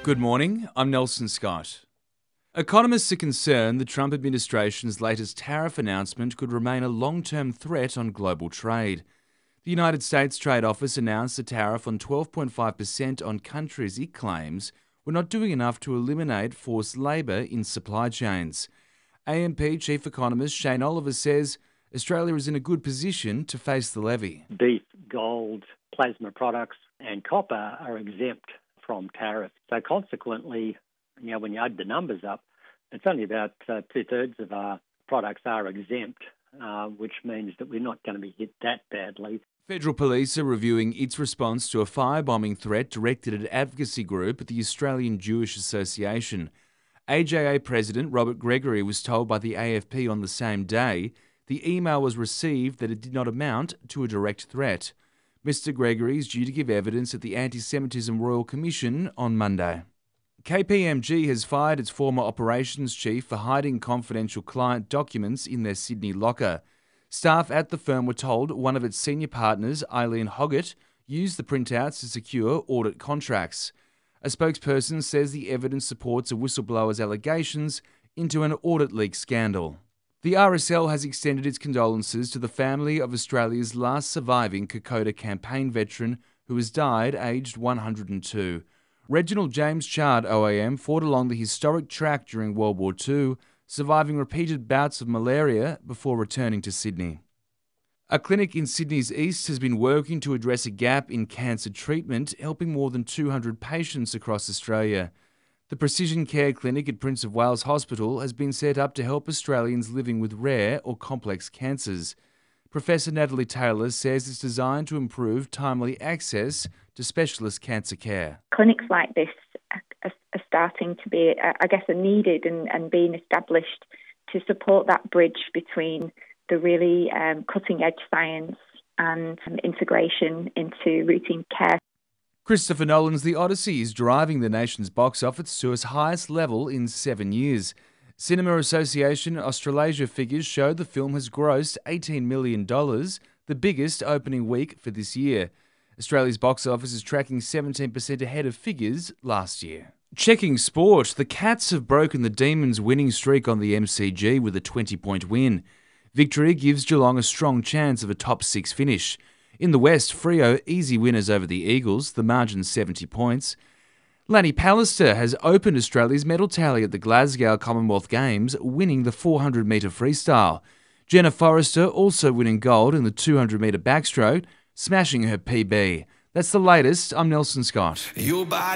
Good morning, I'm Nelson Scott. Economists are concerned the Trump administration's latest tariff announcement could remain a long-term threat on global trade. The United States Trade Office announced a tariff on 12.5% on countries it claims were not doing enough to eliminate forced labour in supply chains. AMP Chief Economist Shane Oliver says Australia is in a good position to face the levy. Beef, gold, plasma products and copper are exempt from tariffs. So consequently, when you add the numbers up, it's only about two-thirds of our products are exempt, which means that we're not going to be hit that badly. Federal Police are reviewing its response to a firebombing threat directed at advocacy group the Australian Jewish Association. AJA President Robert Gregory was told by the AFP on the same day the email was received that it did not amount to a direct threat. Mr Gregory is due to give evidence at the Anti-Semitism Royal Commission on Monday. KPMG has fired its former operations chief for hiding confidential client documents in their Sydney locker. Staff at the firm were told one of its senior partners, Eileen Hoggett, used the printouts to secure audit contracts. A spokesperson says the evidence supports a whistleblower's allegations into an audit leak scandal. The RSL has extended its condolences to the family of Australia's last surviving Kokoda campaign veteran who has died aged 102. Reginald James Chard OAM fought along the historic track during World War II, surviving repeated bouts of malaria before returning to Sydney. A clinic in Sydney's east has been working to address a gap in cancer treatment, helping more than 200 patients across Australia. The Precision Care Clinic at Prince of Wales Hospital has been set up to help Australians living with rare or complex cancers. Professor Natalie Taylor says it's designed to improve timely access to specialist cancer care. Clinics like this are starting to be, are needed and being established to support that bridge between the really cutting-edge science and integration into routine care. Christopher Nolan's The Odyssey is driving the nation's box office to its highest level in 7 years. Cinema Association Australasia figures show the film has grossed $18 million, the biggest opening week for this year. Australia's box office is tracking 17% ahead of figures last year. Checking sport, the Cats have broken the Demons' winning streak on the MCG with a 20-point win. Victory gives Geelong a strong chance of a top 6 finish. In the West, Freo easy winners over the Eagles, the margin 70 points. Lanny Pallister has opened Australia's medal tally at the Glasgow Commonwealth Games, winning the 400-metre freestyle. Jenna Forrester also winning gold in the 200-metre backstroke, smashing her PB. That's the latest. I'm Nelson Scott.